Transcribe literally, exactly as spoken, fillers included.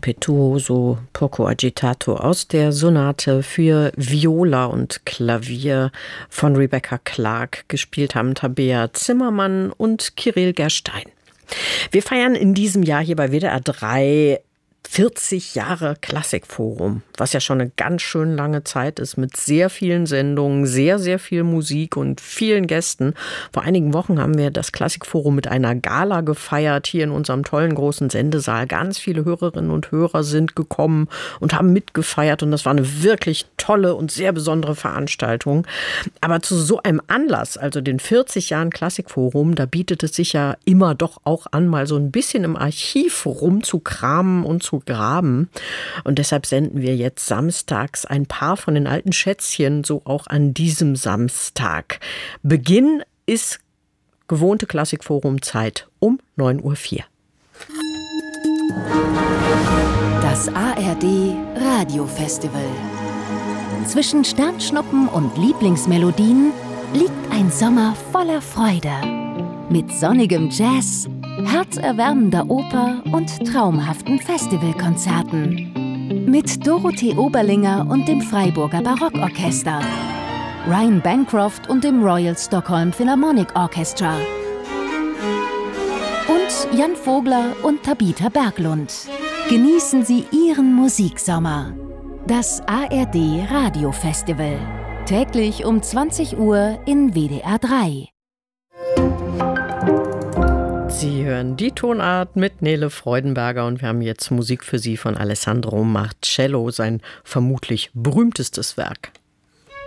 Impetuoso poco agitato aus der Sonate für Viola und Klavier von Rebecca Clark. Gespielt haben Tabea Zimmermann und Kirill Gerstein. Wir feiern in diesem Jahr hier bei W D R drei vierzig Jahre Klassikforum, was ja schon eine ganz schön lange Zeit ist, mit sehr vielen Sendungen, sehr, sehr viel Musik und vielen Gästen. Vor einigen Wochen haben wir das Klassikforum mit einer Gala gefeiert, hier in unserem tollen großen Sendesaal. Ganz viele Hörerinnen und Hörer sind gekommen und haben mitgefeiert und das war eine wirklich tolle und sehr besondere Veranstaltung. Aber zu so einem Anlass, also den vierzig Jahren Klassikforum, da bietet es sich ja immer doch auch an, mal so ein bisschen im Archiv rumzukramen und zu graben. Und deshalb senden wir jetzt samstags ein paar von den alten Schätzchen, so auch an diesem Samstag. Beginn ist gewohnte Klassikforum-Zeit um neun Uhr vier. Das A R D Radiofestival. Zwischen Sternschnuppen und Lieblingsmelodien liegt ein Sommer voller Freude. Mit sonnigem Jazz, herzerwärmender Oper und traumhaften Festivalkonzerten. Mit Dorothee Oberlinger und dem Freiburger Barockorchester, Ryan Bancroft und dem Royal Stockholm Philharmonic Orchestra und Jan Vogler und Tabitha Berglund. Genießen Sie Ihren Musiksommer. Das A R D Radiofestival. Täglich um zwanzig Uhr in W D R drei. Sie hören die Tonart mit Nele Freudenberger und wir haben jetzt Musik für Sie von Alessandro Marcello, sein vermutlich berühmtestes Werk.